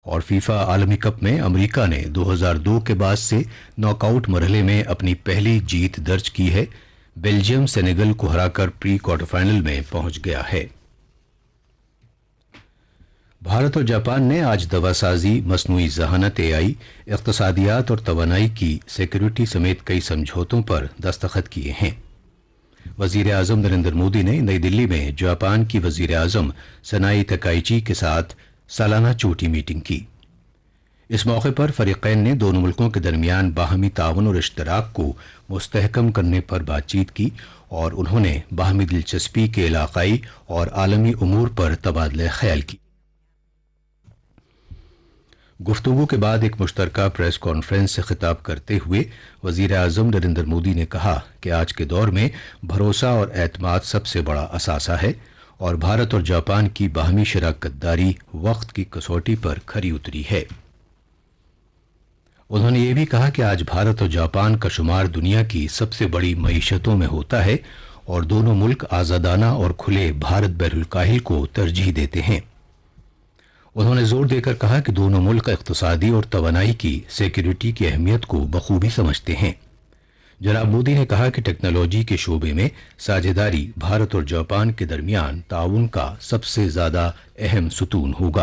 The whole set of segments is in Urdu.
اور فیفا عالمی کپ میں امریکہ نے 2002 کے بعد سے ناک آؤٹ مرحلے میں اپنی پہلی جیت درج کی ہے۔ بیلجیم سینیگل کو ہرا کر پری کوارٹر فائنل میں پہنچ گیا ہے۔ بھارت اور جاپان نے آج دوا سازی، مصنوعی ذہانت AI، اقتصادیات اور توانائی کی سیکیورٹی سمیت کئی سمجھوتوں پر دستخط کیے ہیں۔ وزیر اعظم نریندر مودی نے نئی دلی میں جاپان کی وزیر اعظم سنائی تکائیچی کے ساتھ سالانہ چوٹی میٹنگ کی۔ اس موقع پر فریقین نے دونوں ملکوں کے درمیان باہمی تعاون اور اشتراک کو مستحکم کرنے پر بات چیت کی اور انہوں نے باہمی دلچسپی کے علاقائی اور عالمی امور پر تبادلہ خیال کی۔ گفتگو کے بعد ایک مشترکہ پریس کانفرنس سے خطاب کرتے ہوئے وزیر اعظم نریندر مودی نے کہا کہ آج کے دور میں بھروسہ اور اعتماد سب سے بڑا اثاثہ ہے اور بھارت اور جاپان کی باہمی شراکت داری وقت کی کسوٹی پر کھری اتری ہے۔ انہوں نے یہ بھی کہا کہ آج بھارت اور جاپان کا شمار دنیا کی سب سے بڑی معیشتوں میں ہوتا ہے اور دونوں ملک آزادانہ اور کھلے بھارت بحر الکاہل کو ترجیح دیتے ہیں۔ انہوں نے زور دے کر کہا کہ دونوں ملک اقتصادی اور توانائی کی سیکیورٹی کی اہمیت کو بخوبی سمجھتے ہیں۔ جناب مودی نے کہا کہ ٹیکنالوجی کے شعبے میں ساجھیداری بھارت اور جاپان کے درمیان تعاون کا سب سے زیادہ اہم ستون ہوگا۔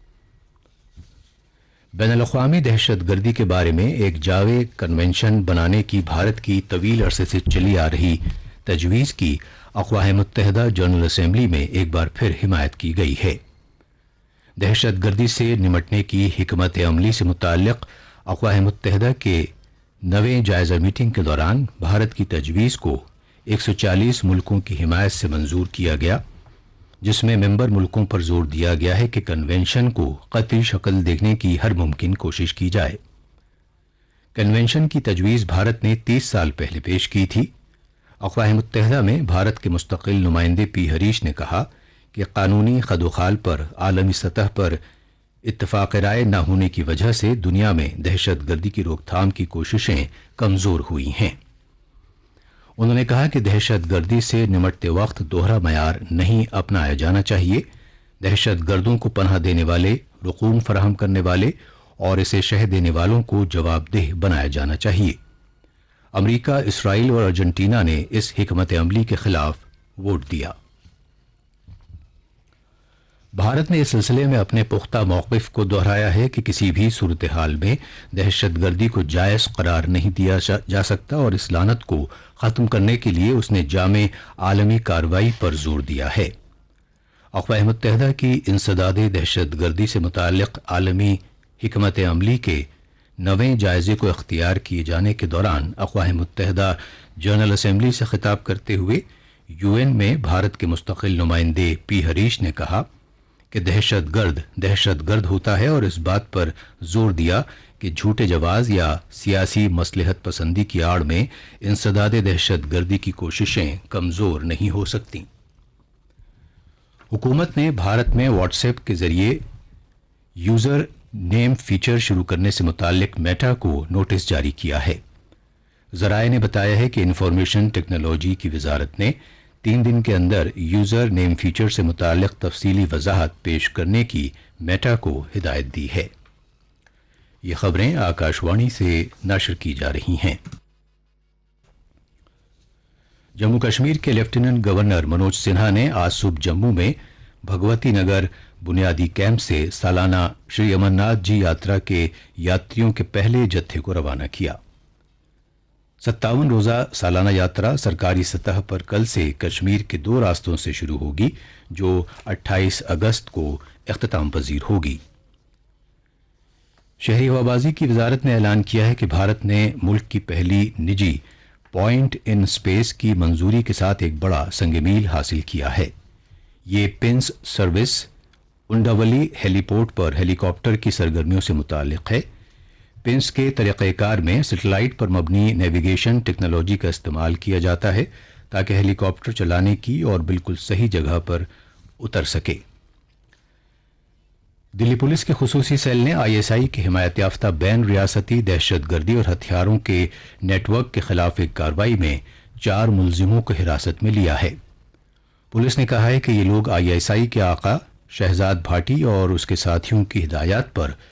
بین الاقوامی دہشت گردی کے بارے میں ایک جامع کنونشن بنانے کی بھارت کی طویل عرصے سے چلی آ رہی تجویز کی اقوام متحدہ جنرل اسمبلی میں ایک بار پھر حمایت کی گئی ہے۔ دہشت گردی سے نمٹنے کی حکمت عملی سے متعلق اقوام متحدہ کے 9ویں جائزہ میٹنگ کے دوران بھارت کی تجویز کو 140 ملکوں کی حمایت سے منظور کیا گیا، جس میں ممبر ملکوں پر زور دیا گیا ہے کہ کنونشن کو قطعی شکل دینے کی ہر ممکن کوشش کی جائے۔ کنونشن کی تجویز بھارت نے 30 سال پہلے پیش کی تھی۔ اقوام متحدہ میں بھارت کے مستقل نمائندے پی ہریش نے کہا کہ قانونی خدوخال پر عالمی سطح پر اتفاق رائے نہ ہونے کی وجہ سے دنیا میں دہشت گردی کی روک تھام کی کوششیں کمزور ہوئی ہیں۔ انہوں نے کہا کہ دہشت گردی سے نمٹتے وقت دوہرا معیار نہیں اپنایا جانا چاہیے۔ دہشت گردوں کو پناہ دینے والے، رقوم فراہم کرنے والے اور اسے شہ دینے والوں کو جواب دہ بنایا جانا چاہیے۔ امریکہ، اسرائیل اور ارجنٹینا نے اس حکمت عملی کے خلاف ووٹ دیا۔ بھارت نے اس سلسلے میں اپنے پختہ موقف کو دہرایا ہے کہ کسی بھی صورتحال میں دہشت گردی کو جائز قرار نہیں دیا جا سکتا اور اس لعنت کو ختم کرنے کے لیے اس نے جامع عالمی کارروائی پر زور دیا ہے۔ اقوام متحدہ کی انسداد دہشت گردی سے متعلق عالمی حکمت عملی کے 9ویں جائزے کو اختیار کیے جانے کے دوران اقوام متحدہ جنرل اسمبلی سے خطاب کرتے ہوئے UN میں بھارت کے مستقل نمائندے پی ہریش نے کہا کہ دہشت گرد ہوتا ہے اور اس بات پر زور دیا کہ جھوٹے جواز یا سیاسی مصلحت پسندی کی آڑ میں انسداد دہشت گردی کی کوششیں کمزور نہیں ہو سکتی۔ حکومت نے بھارت میں واٹس ایپ کے ذریعے یوزر نیم فیچر شروع کرنے سے متعلق میٹا کو نوٹس جاری کیا ہے۔ ذرائع نے بتایا ہے کہ انفارمیشن ٹیکنالوجی کی وزارت نے 3 دن کے اندر یوزر نیم فیچر سے متعلق تفصیلی وضاحت پیش کرنے کی میٹا کو ہدایت دی ہے۔ یہ خبریں آکاش وانی سے نشر کی جا رہی ہیں۔ جموں کشمیر کے لیفٹیننٹ گورنر منوج سنہا نے آج صبح جموں میں بھگوتی نگر بنیادی کیمپ سے سالانہ شری امرناتھ جی یاترا کے یاتریوں کے پہلے جتھے کو روانہ کیا۔ 57 روزہ سالانہ یاترا سرکاری سطح پر کل سے کشمیر کے 2 راستوں سے شروع ہوگی جو 28 اگست کو اختتام پذیر ہوگی۔ شہری ہوابازی کی وزارت نے اعلان کیا ہے کہ بھارت نے ملک کی پہلی نجی پوائنٹ ان اسپیس کی منظوری کے ساتھ ایک بڑا سنگ میل حاصل کیا ہے۔ یہ پنس سروس انڈاولی ہیلی پورٹ پر ہیلی کاپٹر کی سرگرمیوں سے متعلق ہے۔ پنس کے طریقہ کار میں سیٹلائٹ پر مبنی نیویگیشن ٹیکنالوجی کا استعمال کیا جاتا ہے تاکہ ہیلی کاپٹر چلانے کی اور بالکل صحیح جگہ پر اتر سکے۔ دلی پولیس کے خصوصی سیل نے ISI کے حمایت یافتہ بین ریاستی دہشت گردی اور ہتھیاروں کے نیٹ ورک کے خلاف ایک کارروائی میں 4 ملزموں کو حراست میں لیا ہے۔ پولیس نے کہا ہے کہ یہ لوگ ISI کے آقا شہزاد بھاٹی اور اس کے ساتھیوں کی ہدایات پر